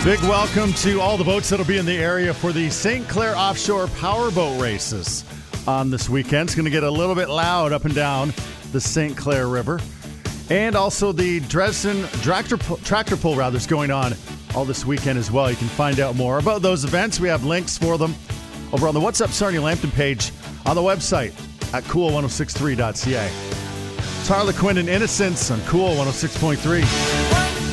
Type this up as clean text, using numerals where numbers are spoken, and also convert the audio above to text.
Big welcome to all the boats that'll be in the area for the St. Clair Offshore Powerboat Races on this weekend. It's going to get a little bit loud up and down the St. Clair River. And also the Dresden tractor pull is going on all this weekend as well. You can find out more about those events. We have links for them over on the What's Up Sarnia Lambton page on the website at cool1063.ca. It's Harlequin and Innocence on Cool 106.3.